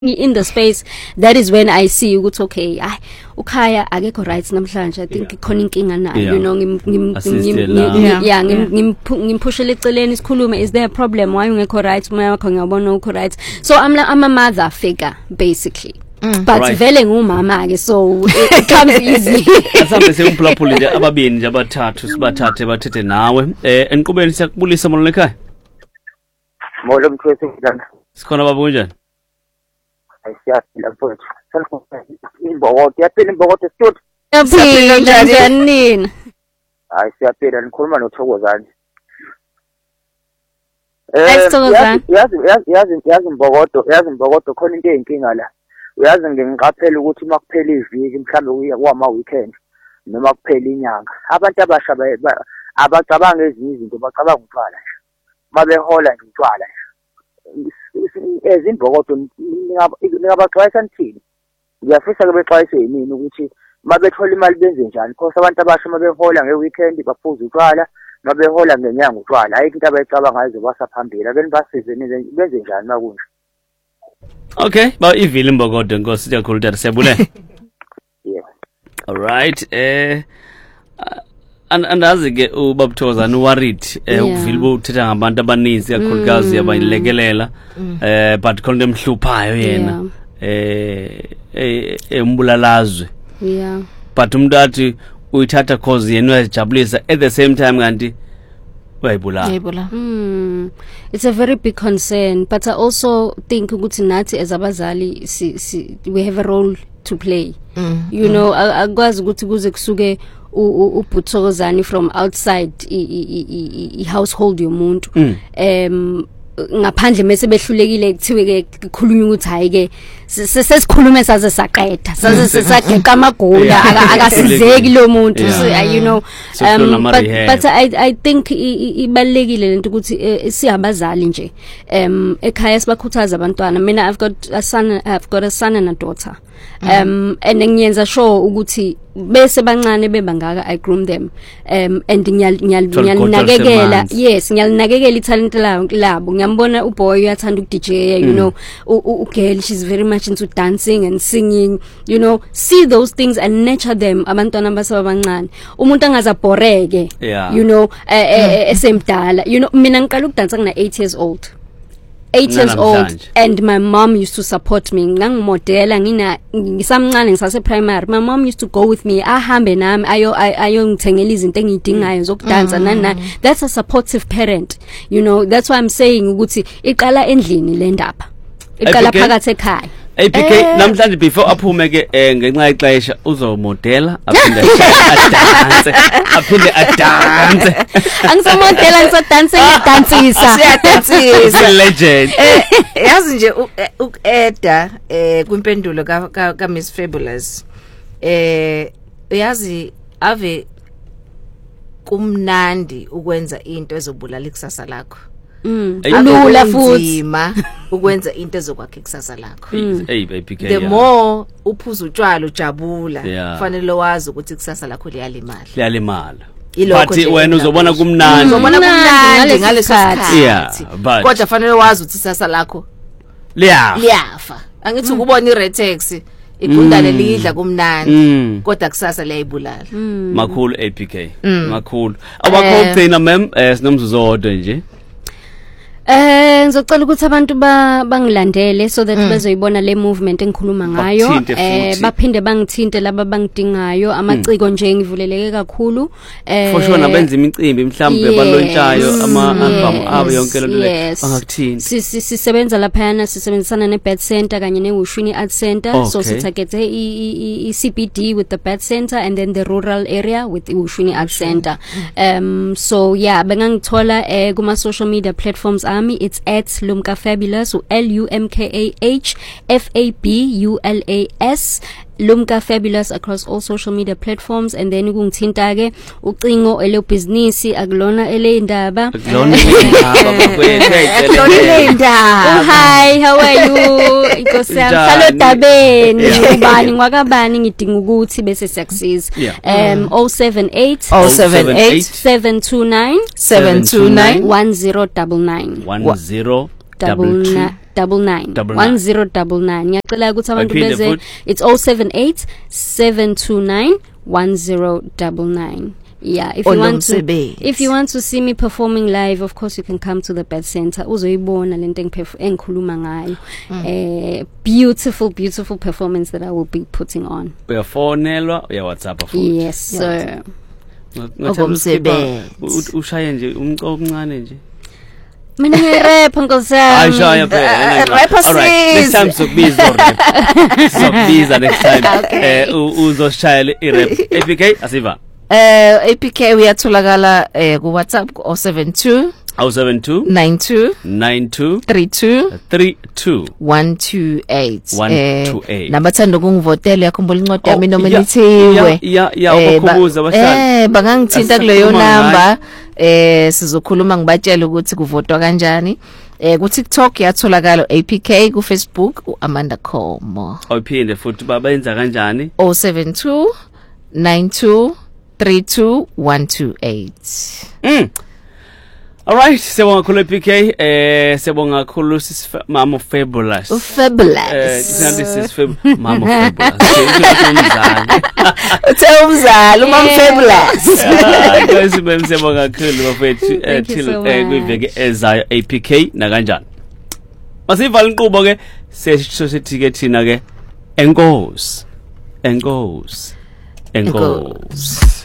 in the space, that is when I see ukuthi okay, ukhaya akekho right namhlanje. I think khona inkinga nayo, you know, ngimpushela eceleni sikhulume, is there a problem, why ungekho right, moya wakho ngiyabona ukho right. So I'm a mother figure basically. But vele ngumama ke, so it comes easy. Asambe sengimphulaphula nje ababini nje abathathu sibathathe bathethe nawe. Enqubeni siyakubulisa molo lekhaya. Molo mthwese njani? Sikhona baba kunjani? Ayisiyaphila mfowethu. Imbokodo, yaphila imbokodo studio. Yaphila njani nina? Hayi siyaphila, nikhuluma noThokozani. Yazi imbokodo khona into eyinkinga la. Uyazi ngiqaphela ukuthi makuphela iviki mhlambe kwama weekend noma kuphela inyanga, abantu abasha abacabanga ezinye izinto, bacabanga utshwala nje. Mabehola nje utshwala nje. Ezimbokodo ningabaxwayisa nithini? Ngiyafisa ke bexwayise yini ukuthi mabethola imali benze njani, because abantu abasha mabehola ngeweekend baphuza utshwala, mabehola ngenyanga utshwala. Ayikho into abayicabanga ngayo basaphambili. Ake nibasize benze njani makunje. Okay, ba ivile imbokodo Nkosi siyakhulu tata siyabule. Yeah. All right. Andazi ke ubaba Thokozani worried ukuvile bothetha ngabantu abaninzi kakhulukazi abayilekelela but khona emhluphayo yena embulalizwe. Yeah. But umuntu athi uyithatha cause yena uyajabulisa at the same time kanti it's a very big concern, but I also think ukuthi nathi as abazali we have a role to play. You know, akwazi ukuthi kuze kusuke uButhokozani from outside I household yomuntu ngaphandle mase behlulekile kuthiwe ke kukhulunywa ukuthi hayi ke sesikhulume saze saqeda saze sageqa amagula akasizeki lo muntu, you know. But I think ibalekile lento ukuthi siyabazali nje ekhaya sibakhuthaza abantwana. Mina I've got a son and a daughter, and ngiyenza sure ukuthi bese bancane bebangaka I groom them, and ngiyalinakekela. Yes, ngiyalinakekela italent labo. Ngiyambona uboy uyathanda ukDJ, you know, girl she's very much into dancing and singing, you know. See those things and nurture them. Abantwana basabancane umuntu angazabhoreke, you know, esemdala. You know, mina ngiqala ukudansa ngina 8 years old. 8 years old, and my mom used to support me. Ngangimodela ngisamncane ngisase primary. My mom used to go with me, ahambe nami ayongithengela izinto engidingayo zokudansa nani. That's a supportive parent, you know. That's why I'm saying ukuthi iqala endlini le ndaba, iqala phakathi ekhaya. APK namhlanje before aphume ke ngenxa ixesha uzomodela aphinde adance. Angisamodela ngisadance ngidansisa. Siyadansisa legend. Yazi nje ukeda kwimpendulo ka Miss Fabulous. Yazi ave kumnandi ukwenza into ezobulala ikusasa lakho. Alula futhi ukwenza into ezokwakha ikusasa lakho. The more uphuza utshwala ujabula, kufanele wazi ukuthi ikusasa lakho liyalimala. But wena uzobona kumnandi ngaleso sikhathi. Kodwa kufanele wazi ukuthi ikusasa lakho liyafa. Angithi ukubona iretex igundane lidla kumnandi kodwa kusasa liyayibulala. Makhulu APK, makhulu. Awakho ukugcina mem sinomzuzu owodwa nje. Ngizocela ukuthi abantu bangilandele so that bezoyibona le movement engikhuluma ngayo, baphinde bangithinte laba bangidingayo. Amaciko nje ngivuleleke kakhulu, for sure nabenza imicimbi mhlawumbe balontshayo ama-album abo yonke lento le bangakuthinti. Sisebenza lapha sisebenzisana ne-Bed Center kanye ne-Ushwini Art Center. So sithagethe i-CBD with the Bed Center and then the rural area with i-Ushwini Art Center. So yeah, bengangithola kuma social media platforms ami, it's at Lumka Fabulous, LUMKAHFABULAS, Lumka Fabulous across all social media platforms. And then ungithinta ke ucingo ele business akulona ele indaba. Hi, how are you? Hello Dabeni, ubani ngwakabani ngidinga ukuthi bese success. 078 729 1099 1099 ngiyacela ukuthi abantu beze it's 078 729 1099. Yeah, if you want to see me performing live, of course you can come to the Bed Center. Uzoyibona lento engikhuluma ngayo. Beautiful performance that I will be putting on. Uyafonelwa, WhatsApp futhi. Yes, sir. Ngomsebe. Ushaye nje omncane nje. Mina ngi-rap ngosami. Ayishaya phela. Alright, next time sokubiza next time. Uzoshayela i-rap. APK asiva. APK uyatholakala ku WhatsApp ku 072 92 32 128 nabathanda ukungivotela yakhumbula incwadi yami nominathiwe bakhubuza bahlala bangangithinta kuleyo number sizokhuluma ngibatshela ukuthi kuvotwa kanjani ku TikTok yatholakala APK ku Facebook uAmanda Khomo awuphinde futhi bayenza kanjani 072 92 32128 Alright, siyabonga kakhulu PK, siyabonga kakhulu Mama Fabulous. Mama Fabulous. Umzali Mama Fabulous. Siyabonga kakhulu bafethu till kwiveke ezayo APK na kanjani. Masivala inqubo ke sesho sithi ke thina ke enkosi.